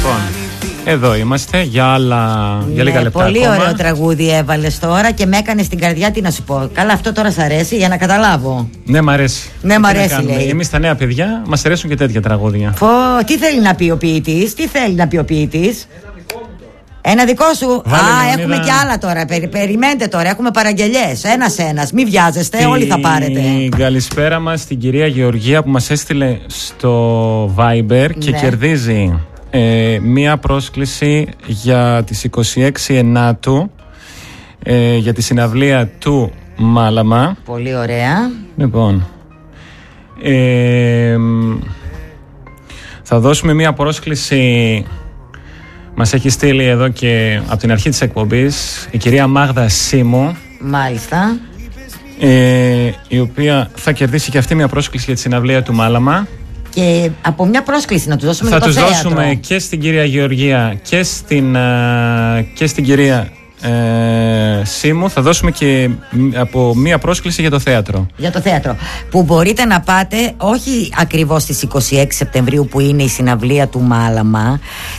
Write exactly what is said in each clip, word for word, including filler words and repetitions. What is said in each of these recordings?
Λοιπόν, εδώ είμαστε για, άλλα, ναι, για λίγα λεπτά. Πολύ ακόμα. ωραίο τραγούδι έβαλες τώρα και με έκανε στην καρδιά, τι να σου πω. Καλά, αυτό τώρα σ' αρέσει για να καταλάβω. Ναι, μ' αρέσει. Ναι, μ' αρέσει, λέει. Εμείς τα νέα παιδιά μας αρέσουν και τέτοια τραγούδια. Φω, τι θέλει να πει ο ποιητής, τι θέλει να πει ο ποιητής. Ένα δικό σου. Βάλε Α, Λεωνίδα. έχουμε κι άλλα τώρα. Περι, περιμένετε τώρα, έχουμε παραγγελιές. Ένας-ένας, μην βιάζεστε, Την όλοι θα πάρετε. καλησπέρα μας στην κυρία Γεωργία που μας έστειλε στο Viber και Ναι. κερδίζει ε, μία πρόσκληση για τις είκοσι έξι Ενάτου ε, για τη συναυλία του Μάλαμα. Πολύ ωραία. Λοιπόν, ε, θα δώσουμε μία πρόσκληση. Μας έχει στείλει εδώ και από την αρχή της εκπομπής η κυρία Μάγδα Σίμου, Μάλιστα. ε, η οποία θα κερδίσει και αυτή μια πρόσκληση για τη συναυλία του Μάλαμα. Και από μια πρόσκληση να του δώσουμε Θα για το τους θέατρο. δώσουμε και στην κυρία Γεωργία και στην, α, και στην κυρία ε, Σίμου. Θα δώσουμε και από μια πρόσκληση για το θέατρο. Για το θέατρο. Που μπορείτε να πάτε όχι ακριβώς στις είκοσι έξι Σεπτεμβρίου που είναι η συναυλία του Μάλαμα.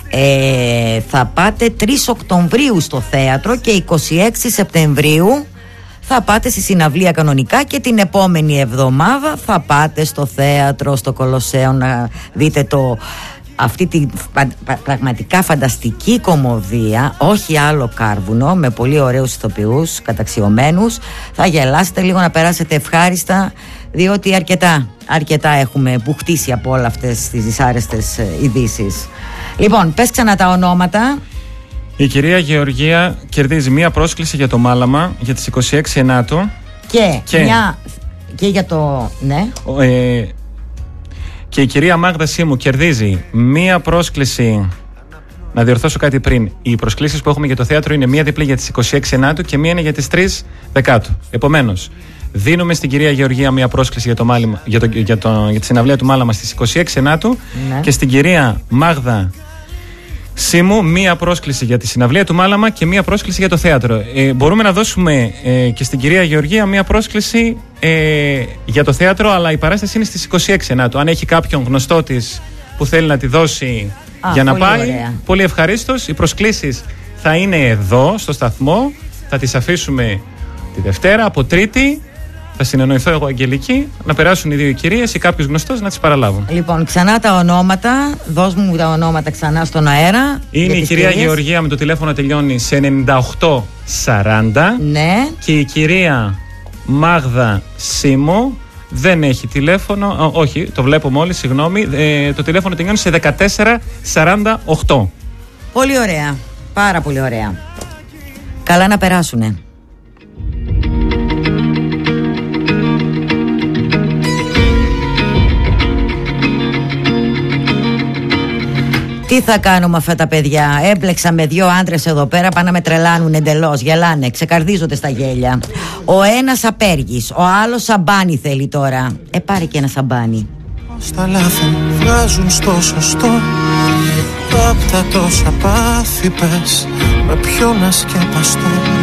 Ε, θα πάτε τρεις Οκτωβρίου στο θέατρο και είκοσι έξι Σεπτεμβρίου θα πάτε στη συναυλία κανονικά και την επόμενη εβδομάδα θα πάτε στο θέατρο, στο Κολοσσέο να δείτε το... αυτή τη πα, πραγματικά φανταστική κομμωδία, όχι άλλο κάρβουνο, με πολύ ωραίους ηθοποιούς καταξιωμένους. Θα γελάσετε λίγο, να περάσετε ευχάριστα, διότι αρκετά, αρκετά έχουμε μπουχτίσει από όλα αυτές τις δυσάρεστες ειδήσεις. Λοιπόν, πες ξανά τα ονόματα. Η κυρία Γεωργία κερδίζει μία πρόσκληση για το Μάλαμα για τις είκοσι έξι Ενάτου Και, και, μια, και για το... Ναι. ε, και η κυρία Μάγδα Σίμου κερδίζει μία πρόσκληση. Να διορθώσω κάτι πριν. Οι προσκλήσεις που έχουμε για το θέατρο είναι μία διπλή για τις είκοσι έξι Ενάτου και μία είναι για τις τρεις Δεκάτου. Επομένως, δίνουμε στην κυρία Γεωργία μία πρόσκληση για, το Μάλαμα, για, το, για, το, για τη συναυλία του Μάλαμα στις είκοσι έξι Ενάτου, ναι. Και στην κυρία Μάγδα Σίμου μία πρόσκληση για τη συναυλία του Μάλαμα και μία πρόσκληση για το θέατρο. Ε, μπορούμε να δώσουμε ε, και στην κυρία Γεωργία μία πρόσκληση ε, για το θέατρο, αλλά η παράσταση είναι στις είκοσι έξι Ενάτου. Αν έχει κάποιον γνωστό της που θέλει να τη δώσει Α, για να πάει, ωραία. Πολύ ευχαρίστως. Οι προσκλήσεις θα είναι εδώ στο σταθμό. Θα τις αφήσουμε τη Δευτέρα. Από Τρίτη θα συνεννοηθώ εγώ, Αγγελική, να περάσουν οι δύο κυρίες ή κάποιος γνωστός να τις παραλάβουν. Λοιπόν, ξανά τα ονόματα. Δώσ' μου τα ονόματα ξανά στον αέρα. Είναι η κυρία κυρίες. Γεωργία με το τηλέφωνο τελειώνει σε ενενήντα οκτώ σαράντα. Ναι. Και η κυρία Μάγδα Σίμου δεν έχει τηλέφωνο. Ό, όχι, το βλέπω μόλις, συγγνώμη. Ε, το τηλέφωνο τελειώνει σε δεκατέσσερα σαράντα οκτώ. Πολύ ωραία. Πάρα πολύ ωραία. Καλά να περάσουνε. Τι θα κάνουμε αυτά τα παιδιά? Έμπλεξα με δύο άντρες εδώ πέρα, πάνε να με τρελάνουν εντελώς. Γελάνε, ξεκαρδίζονται στα γέλια. Ο ένας απέργης, ο άλλος σαμπάνι θέλει τώρα. Ε, πάρε και ένα σαμπάνι. Πώς τα λάθη βγάζουν στο σωστό. Απ' τα τόσα πάθη πες, με ποιο να σκεπαστώ.